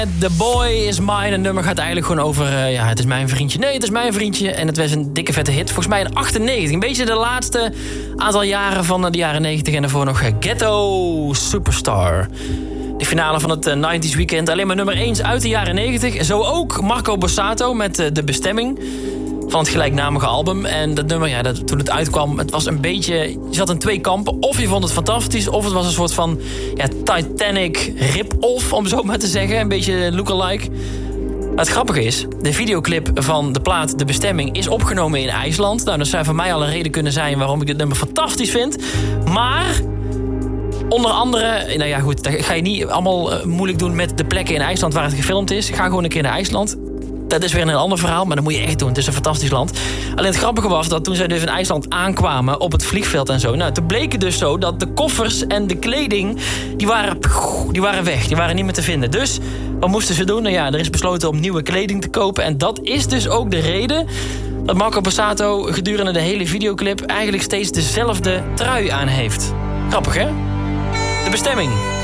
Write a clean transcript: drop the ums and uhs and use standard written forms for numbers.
The Boy Is Mine. Een nummer gaat eigenlijk gewoon over... het is mijn vriendje. Nee, het is mijn vriendje. En het was een dikke vette hit. Volgens mij in 98. Een beetje de laatste aantal jaren van de jaren 90. En daarvoor nog Ghetto Superstar. De finale van het 90s weekend. Alleen maar nummer 1 uit de jaren 90. Zo ook Marco Borsato met De Bestemming. Van het gelijknamige album. En dat nummer, toen het uitkwam, het was een beetje... Je zat in twee kampen. Of je vond het fantastisch, of het was een soort van Titanic rip-off, om zo maar te zeggen. Een beetje lookalike. Het grappige is, de videoclip van de plaat De Bestemming is opgenomen in IJsland. Nou, dat zou voor mij al een reden kunnen zijn waarom ik dit nummer fantastisch vind. Maar... onder andere, dat ga je niet allemaal moeilijk doen met de plekken in IJsland waar het gefilmd is. Ga gewoon een keer naar IJsland. Dat is weer een ander verhaal, maar dat moet je echt doen. Het is een fantastisch land. Alleen het grappige was dat toen zij dus in IJsland aankwamen op het vliegveld en zo. Nou, toen bleek het dus zo dat de koffers en de kleding, die waren weg. Die waren niet meer te vinden. Dus, wat moesten ze doen? Nou ja, er is besloten om nieuwe kleding te kopen. En dat is dus ook de reden dat Marco Borsato gedurende de hele videoclip eigenlijk steeds dezelfde trui aan heeft. Grappig, hè? De Bestemming.